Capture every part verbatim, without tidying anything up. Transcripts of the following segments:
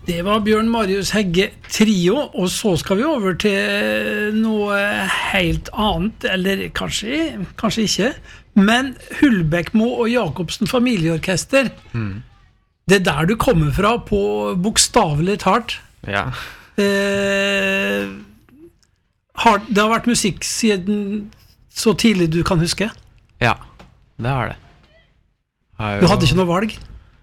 Det var Bjørn Marius Hegge Trio, og så skal vi over til noe helt annet, eller kanskje, kanskje ikke, men Hulbekmo og Jacobsen familieorkester. Mm. Det er der du kommer fra på bokstavelig talt. Ja. Eh, har, det har vært musikk siden så tidlig du kan huske? Ja, det har det. Har jo... Du hadde ikke noe valg?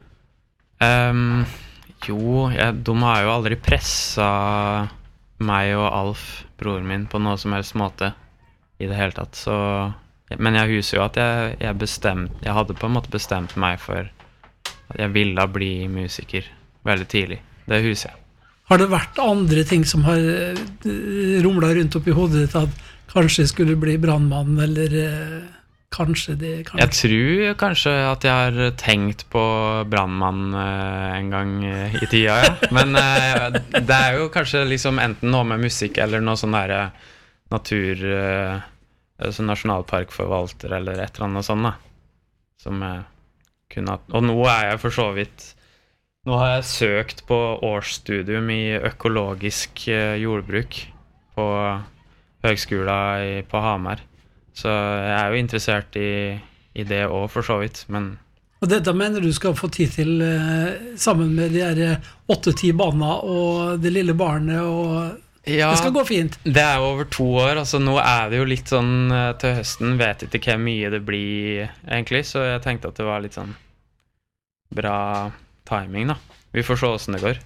Um... Jo, jeg, de har jo aldri presset meg og Alf, broren min, på noe som helst måte i det hele tatt. Så, men jeg husker jo at jeg, jeg, bestemt, jeg hadde på en måte bestemt meg for at jeg ville bli musiker veldig tidlig. Det husker jeg. Har det vært andre ting som har rumlet rundt opp i hodet ditt, at kanskje skulle bli brandmann, eller... Kanskje det, kanskje. Jeg tror kanskje at jeg har tenkt på brandmann uh, en gang uh, i tida, ja. Men uh, det er jo kanskje liksom enten noe med musikk eller noe sånn der uh, natur, uh, sånn nasjonalparkforvalter eller et eller annet sånt da. Som uh, kunne, og nå er jeg for så vidt, nå har jeg søkt på årsstudium i økologisk uh, jordbruk på høgskolen i, på Hamar. Så jeg er jo interessert i, i det også, for så vidt, men... Og dette mener du skal få tid til eh, sammen med de her åtte-ti barna og det lille barnet, og ja, det skal gå fint? Det er jo over to år, altså nå er det jo litt sånn til høsten, vet ikke hvor mye det blir egentlig, så jeg tenkte at det var litt sånn bra timing da. Vi får se hvordan det går.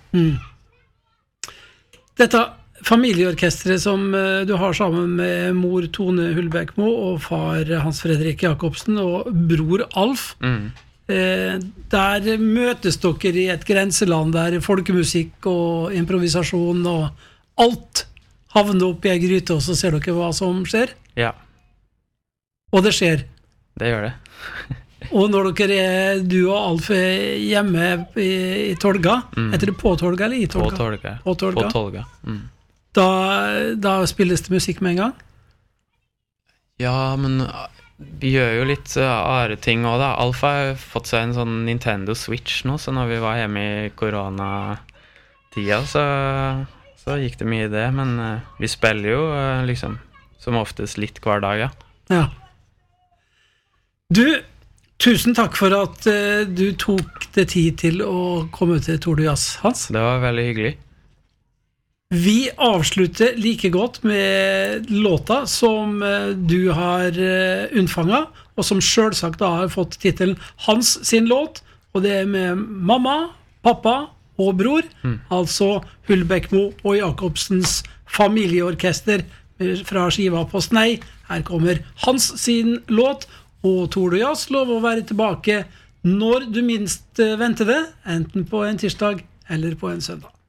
Mm. Dette... Familieorkestret som du har sammen med mor Tone Hulbekmo og far Hans Fredrik Jacobsen og bror Alf, mm. eh, der møtes dere i et grenseland der folkemusikk og improvisasjon og alt havner opp i en gryte, og så ser dere hva som skjer. Ja. Og det skjer. Det gjør det. Og når dere er, du og Alf er hjemme i, i Tolga, mm. heter det på Tolga eller i Tolga? På Tolga. På Tolga. På Tolga. Mm. Da, da spilles det musikk med en gang? Ja, men vi gjør jo litt uh, are ting også da. Alf har fått seg en sånn Nintendo Switch nå, så når vi var hjemme i koronatida, så, så gikk det mye i det, men uh, vi spiller jo uh, liksom som oftest litt hver dag, ja. Ja. Du, tusen takk for at uh, du tok det tid til å komme til Tour de Jazz, Hans. Det var veldig hyggelig. Vi avslutter like godt med låta som du har unnfanget, og som selvsagt da har fått titelen Hans sin låt, og det er med mamma, pappa og bror, mm. altså Hulbekmo og Jacobsens familieorkester fra skiva på Snei. Her kommer Hans sin låt, og Tour de Jazz lover å være tilbake når du minst venter det, enten på en tirsdag eller på en søndag.